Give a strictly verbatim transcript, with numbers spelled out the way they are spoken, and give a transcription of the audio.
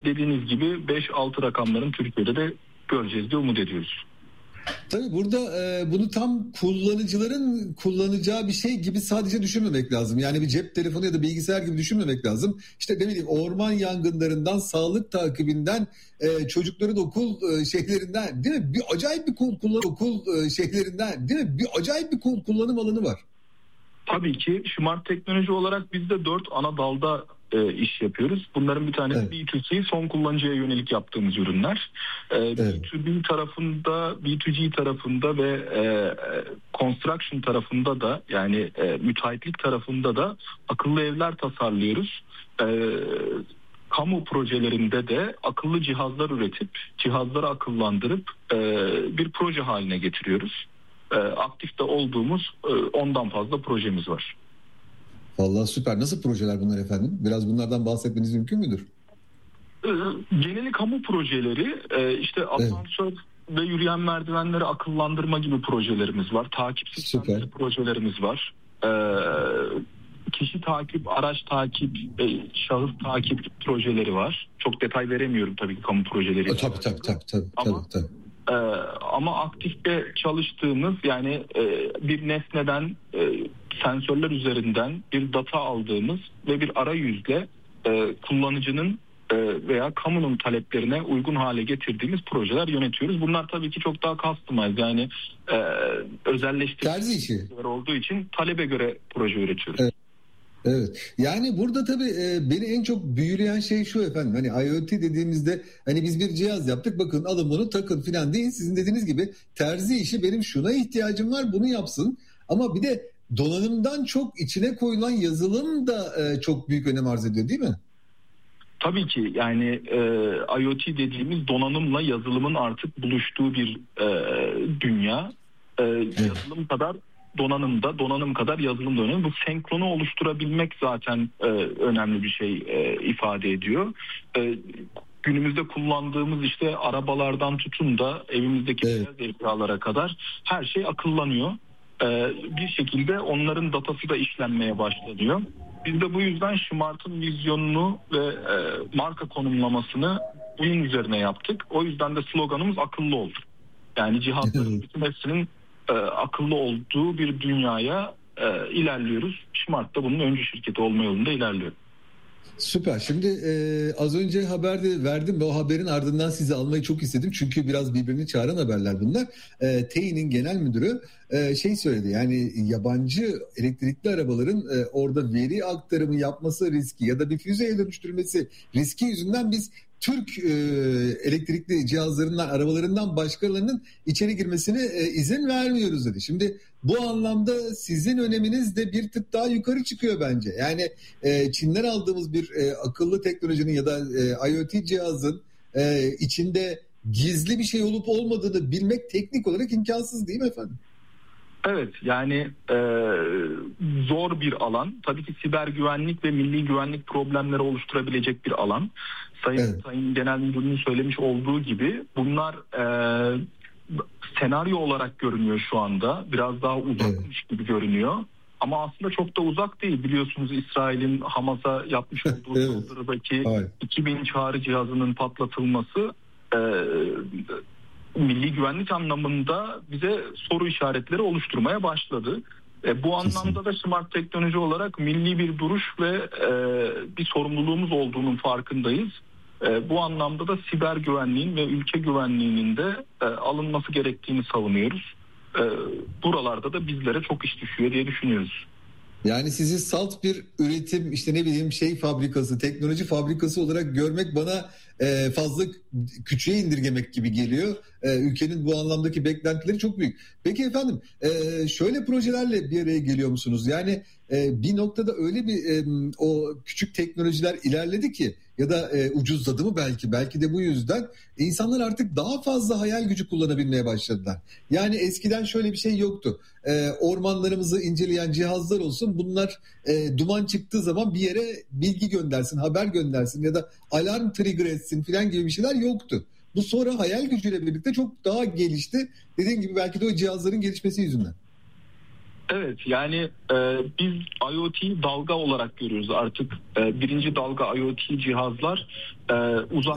dediğiniz gibi beş altı rakamların Türkiye'de de göreceğiz diye umut ediyoruz. Tabii burada e, bunu tam kullanıcıların kullanacağı bir şey gibi sadece düşünmemek lazım. Yani bir cep telefonu ya da bilgisayar gibi düşünmemek lazım. İşte ne bileyim orman yangınlarından, sağlık takibinden, e, çocukların okul e, şeylerinden, değil mi? Bir acayip bir kul kullan okul e, şeylerinden, değil mi? Bir acayip bir kul kullanım alanı var. Tabii ki Smart Teknoloji olarak biz de dört ana dalda e, iş yapıyoruz. Bunların bir tanesi evet. B iki C, son kullanıcıya yönelik yaptığımız ürünler. E, evet. B iki B tarafında, B iki G tarafında ve e, construction tarafında da, yani e, müteahhitlik tarafında da akıllı evler tasarlıyoruz. E, kamu projelerinde de akıllı cihazlar üretip, cihazları akıllandırıp e, bir proje haline getiriyoruz. Aktifte olduğumuz ondan fazla projemiz var. Vallahi süper. Nasıl projeler bunlar efendim? Biraz bunlardan bahsetmeniz mümkün müdür? Geneli kamu projeleri, işte asansör evet. ve yürüyen merdivenleri akıllandırma gibi projelerimiz var. Takip sistemleri projelerimiz var. Kişi takip, araç takip, şahıs takip projeleri var. Çok detay veremiyorum tabii ki kamu projeleri. Tabii tabii tabii tabii. Ama tabii, tabii. Ee, ama aktifte çalıştığımız, yani e, bir nesneden e, sensörler üzerinden bir data aldığımız ve bir arayüzle e, kullanıcının e, veya kamunun taleplerine uygun hale getirdiğimiz projeler yönetiyoruz. Bunlar tabii ki çok daha customized, yani e, özelleştirilmiş olduğu için talebe göre proje üretiyoruz. Evet. Evet. Yani burada tabii e, beni en çok büyüleyen şey şu efendim. Hani IoT dediğimizde hani biz bir cihaz yaptık, bakın alın bunu takın filan değil. Sizin dediğiniz gibi terzi işi, benim şuna ihtiyacım var, bunu yapsın. Ama bir de donanımdan çok içine koyulan yazılım da e, çok büyük önem arz ediyor değil mi? Tabii ki, yani e, IoT dediğimiz donanımla yazılımın artık buluştuğu bir e, dünya. E, evet. Yazılım kadar donanımda, donanım kadar yazılım da önemli. Bu senkronu oluşturabilmek zaten e, önemli bir şey e, ifade ediyor. E, günümüzde kullandığımız işte arabalardan tutun da evimizdeki evet. beyaz eşyalara kadar her şey akıllanıyor. E, bir şekilde onların datası da işlenmeye başlanıyor. Biz de bu yüzden Smart'ın vizyonunu ve e, marka konumlamasını bunun üzerine yaptık. O yüzden de sloganımız akıllı oldu. Yani cihazların bütün hepsinin e, akıllı olduğu bir dünyaya e, ilerliyoruz. Smart da bunun öncü şirketi olma yolunda ilerliyor. Süper. Şimdi e, az önce haberde verdim ve o haberin ardından sizi almayı çok istedim. Çünkü biraz birbirini çağıran haberler bunlar. E, T E İ'nin genel müdürü e, şey söyledi. Yani yabancı elektrikli arabaların e, orada veri aktarımı yapması riski ya da bir füzeye dönüştürülmesi riski yüzünden biz Türk e, elektrikli cihazlarından, arabalarından başkalarının içeri girmesine e, izin vermiyoruz dedi. Şimdi bu anlamda sizin öneminiz de bir tık daha yukarı çıkıyor bence. Yani e, Çin'den aldığımız bir e, akıllı teknolojinin ya da e, IoT cihazın e, içinde gizli bir şey olup olmadığını bilmek teknik olarak imkansız değil mi efendim? Evet, yani e, zor bir alan. Tabii ki siber güvenlik ve milli güvenlik problemleri oluşturabilecek bir alan. Sayın, evet. Sayın Genel Müdürünün söylemiş olduğu gibi bunlar e, senaryo olarak görünüyor şu anda. Biraz daha uzakmış evet. gibi görünüyor. Ama aslında çok da uzak değil. Biliyorsunuz İsrail'in Hamas'a yapmış olduğu evet. saldırıdaki iki bin çağrı cihazının patlatılması e, milli güvenlik anlamında bize soru işaretleri oluşturmaya başladı. E, bu anlamda da Smart Teknoloji olarak milli bir duruş ve e, bir sorumluluğumuz olduğunun farkındayız. E, bu anlamda da siber güvenliğin ve ülke güvenliğinin de e, alınması gerektiğini savunuyoruz. E, buralarda da bizlere çok iş düşüyor diye düşünüyoruz. Yani sizi salt bir üretim, işte ne bileyim şey fabrikası, teknoloji fabrikası olarak görmek bana e, fazla küçüğe indirgemek gibi geliyor. E, ülkenin bu anlamdaki beklentileri çok büyük. Peki efendim e, şöyle projelerle bir araya geliyor musunuz? Yani e, bir noktada öyle bir e, o küçük teknolojiler ilerledi ki ya da e, ucuzladı mı belki, belki de bu yüzden insanlar artık daha fazla hayal gücü kullanabilmeye başladılar. Yani eskiden şöyle bir şey yoktu. E, ormanlarımızı inceleyen cihazlar olsun, bunlar e, duman çıktığı zaman bir yere bilgi göndersin, haber göndersin ya da alarm trigger etsin filan gibi bir şeyler yoktu. Bu sonra hayal gücüyle birlikte çok daha gelişti. Dediğim gibi belki de o cihazların gelişmesi yüzünden. Evet, yani e, biz IoT'yi dalga olarak görüyoruz artık. E, birinci dalga IoT cihazlar e, uzak